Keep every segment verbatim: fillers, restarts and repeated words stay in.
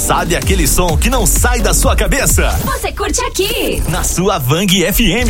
Sabe aquele som que não sai da sua cabeça? Você curte aqui, na sua Vang F M.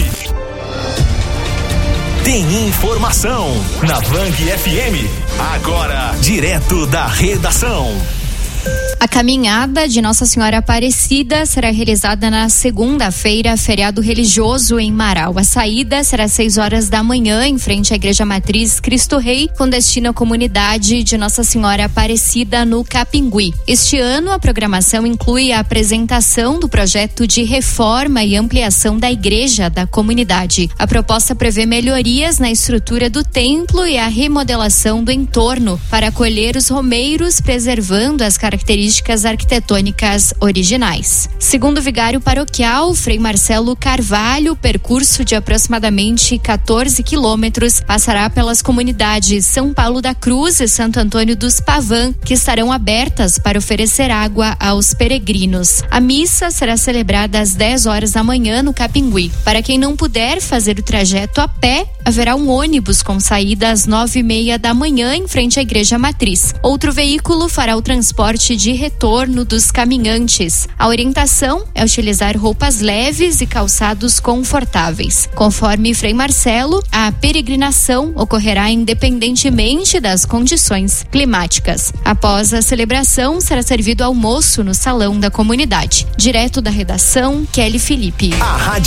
Tem informação na Vang F M. Agora, direto da redação. A caminhada de Nossa Senhora Aparecida será realizada na segunda-feira, feriado religioso em Marau. A saída será às seis horas da manhã, em frente à Igreja Matriz Cristo Rei, com destino à comunidade de Nossa Senhora Aparecida no Capingui. Este ano, a programação inclui a apresentação do projeto de reforma e ampliação da igreja da comunidade. A proposta prevê melhorias na estrutura do templo e a remodelação do entorno para acolher os romeiros, preservando as características arquitetônicas originais. Segundo o vigário paroquial, Frei Marcelo Carvalho, o percurso de aproximadamente quatorze quilômetros passará pelas comunidades São Paulo da Cruz e Santo Antônio dos Pavã, que estarão abertas para oferecer água aos peregrinos. A missa será celebrada às dez horas da manhã no Capingui. Para quem não puder fazer o trajeto a pé, haverá um ônibus com saída às nove e meia da manhã em frente à Igreja Matriz. Outro veículo fará o transporte de retorno dos caminhantes. A orientação é utilizar roupas leves e calçados confortáveis. Conforme Frei Marcelo, a peregrinação ocorrerá independentemente das condições climáticas. Após a celebração, será servido almoço no salão da comunidade. Direto da redação, Kelly Felipe. A rádio